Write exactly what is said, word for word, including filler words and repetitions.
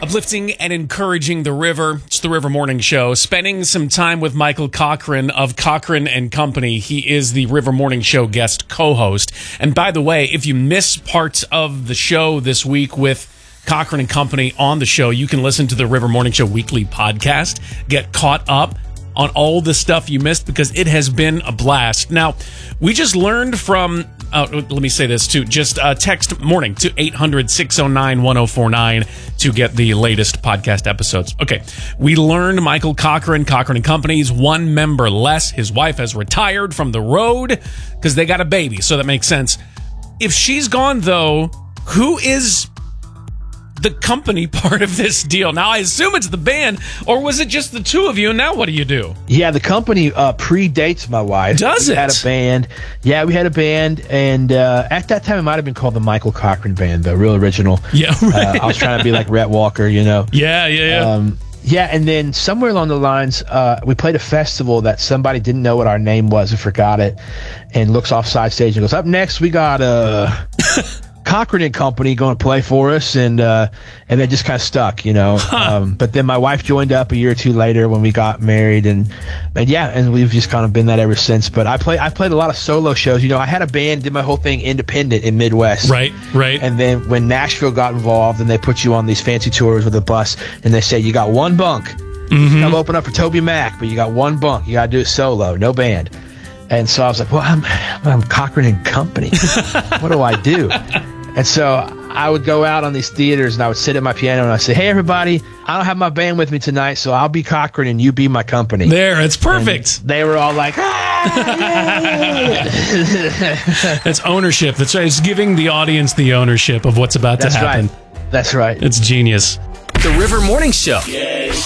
Uplifting and encouraging the river. It's the River Morning Show. Spending some time with Michael Cochran of Cochran and Company. He is the River Morning Show guest co-host. And by the way, if you miss parts of the show this week with Cochran and Company on the show, you can listen to the River Morning Show weekly podcast. Get caught up on all the stuff you missed because it has been a blast. Now, we just learned from, uh, let me say this too, just uh, text morning to eight hundred, six oh nine, one oh four nine to get the latest podcast episodes. Okay, we learned Michael Cochran, Cochran and Company's one member less. His wife has retired from the road because they got a baby, so that makes sense. If she's gone, though, who is the company part of this deal? Now, I assume it's the band, or was it just the two of you, and now what do you do? Yeah, the company uh, predates my wife. Does we it? had a band. Yeah, we had a band, and uh, at that time, it might have been called the Michael Cochran Band, the real original. Yeah, right. Uh, I was trying to be like Rhett Walker, you know? Yeah, yeah, yeah. Um, yeah, and then somewhere along the lines, uh, we played a festival that somebody didn't know what our name was and forgot it, and looks off side stage and goes, up next, we got uh, Cochran and Company going to play for us, and uh, and they just kind of stuck, you know. Huh. Um, but then my wife joined up a year or two later when we got married, and and yeah, and we've just kind of been that ever since. But I play I played a lot of solo shows. You know, I had a band, did my whole thing independent in Midwest. Right, right. And then when Nashville got involved, and they put you on these fancy tours with a bus, and they say you got one bunk. Mm-hmm. Come open up for Toby Mac, but you got one bunk. You got to do it solo, no band. And so I was like, well, I'm I'm Cochran and Company. What do I do? And so I would go out on these theaters, and I would sit at my piano, and I'd say, hey, everybody, I don't have my band with me tonight, so I'll be Cochran, and you be my company. There, it's perfect. And they were all like, ah, yeah. That's ownership. That's right. It's giving the audience the ownership of what's about That's to happen. Right. That's right. It's genius. The River Morning Show. Yes.